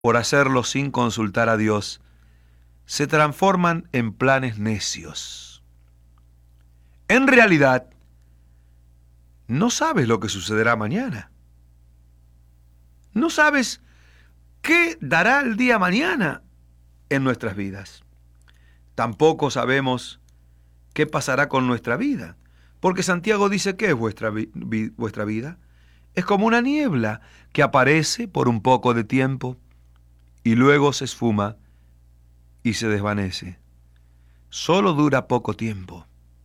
por hacerlo sin consultar a Dios, se transforman en planes necios. En realidad, no sabes lo que sucederá mañana. No sabes qué dará el día mañana en nuestras vidas. Tampoco sabemos qué pasará con nuestra vida, porque Santiago dice que es vuestra vida. Es como una niebla que aparece por un poco de tiempo y luego se esfuma y se desvanece. Solo dura poco tiempo.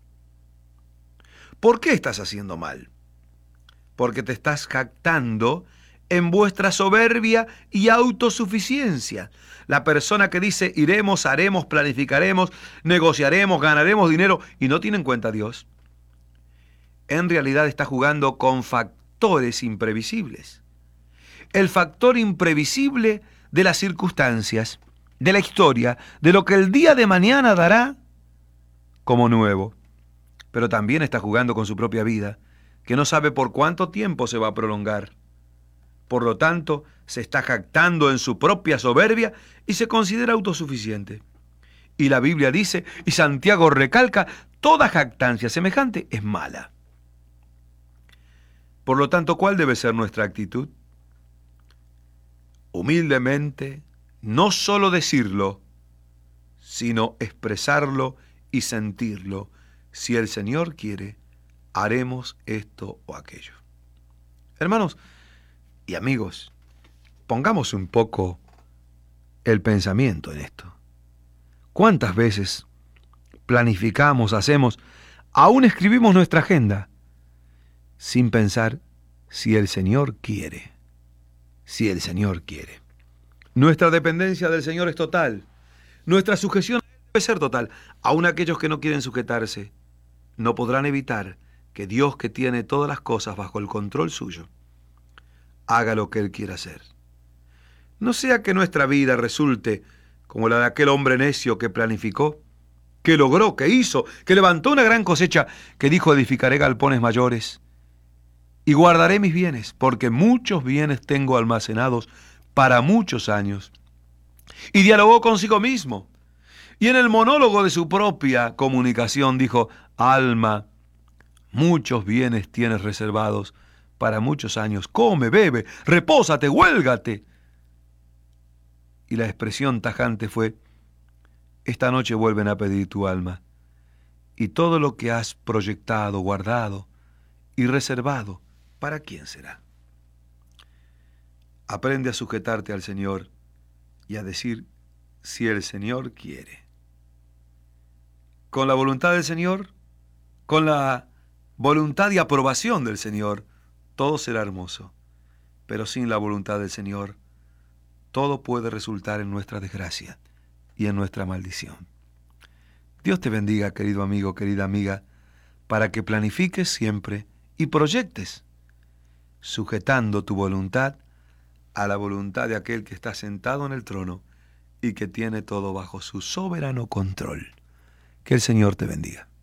¿Por qué estás haciendo mal? Porque te estás jactando en vuestra soberbia y autosuficiencia. La persona que dice iremos, haremos, planificaremos, negociaremos, ganaremos dinero y no tiene en cuenta a Dios, en realidad está jugando con factores imprevisibles. El factor imprevisible de las circunstancias, de la historia, de lo que el día de mañana dará como nuevo. Pero también está jugando con su propia vida, que no sabe por cuánto tiempo se va a prolongar. Por lo tanto, se está jactando en su propia soberbia y se considera autosuficiente. Y la Biblia dice, y Santiago recalca, toda jactancia semejante es mala. Por lo tanto, ¿cuál debe ser nuestra actitud? Humildemente, no solo decirlo, sino expresarlo y sentirlo. Si el Señor quiere, haremos esto o aquello. Hermanos y amigos, pongamos un poco el pensamiento en esto. ¿Cuántas veces planificamos, hacemos, aún escribimos nuestra agenda, sin pensar si el Señor quiere? Si el Señor quiere. Nuestra dependencia del Señor es total. Nuestra sujeción debe ser total. Aún aquellos que no quieren sujetarse no podrán evitar que Dios, que tiene todas las cosas bajo el control suyo, haga lo que Él quiera hacer. No sea que nuestra vida resulte como la de aquel hombre necio que planificó, que logró, que hizo, que levantó una gran cosecha, que dijo: edificaré galpones mayores y guardaré mis bienes, porque muchos bienes tengo almacenados para muchos años. Y dialogó consigo mismo. Y en el monólogo de su propia comunicación dijo: alma, muchos bienes tienes reservados para muchos años. Come, bebe, repósate, huélgate. Y la expresión tajante fue: esta noche vuelven a pedir tu alma. Y todo lo que has proyectado, guardado y reservado, ¿para quién será? Aprende a sujetarte al Señor y a decir: si el Señor quiere. Con la voluntad del Señor, con la voluntad y aprobación del Señor, todo será hermoso. Pero sin la voluntad del Señor, todo puede resultar en nuestra desgracia y en nuestra maldición. Dios te bendiga, querido amigo, querida amiga, para que planifiques siempre y proyectes, sujetando tu voluntad a la voluntad de aquel que está sentado en el trono y que tiene todo bajo su soberano control. Que el Señor te bendiga.